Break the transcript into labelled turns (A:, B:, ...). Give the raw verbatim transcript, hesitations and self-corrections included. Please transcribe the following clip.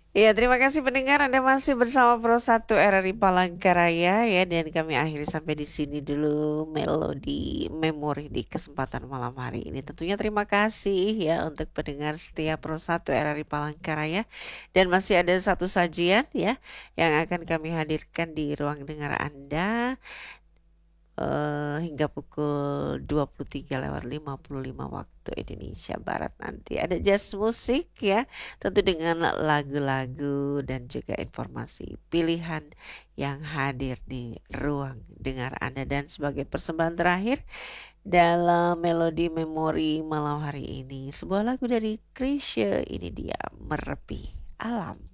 A: Iya, terima kasih pendengar Anda masih bersama Pro satu R R I Palangkaraya ya, dan kami akhiri sampai di sini dulu melodi memori di kesempatan malam hari ini. Tentunya terima kasih ya untuk pendengar setia Pro satu R R I Palangkaraya, dan masih ada satu sajian ya yang akan kami hadirkan di ruang dengar Anda eh, hingga pukul dua puluh tiga lewat lima puluh lima waktu Indonesia Barat nanti. Ada jazz musik ya, tentu dengan lagu-lagu dan juga informasi pilihan yang hadir di ruang dengar Anda. Dan sebagai persembahan terakhir dalam melodi memori malam hari ini, sebuah lagu dari Chrisye, ini dia Merepi Alam.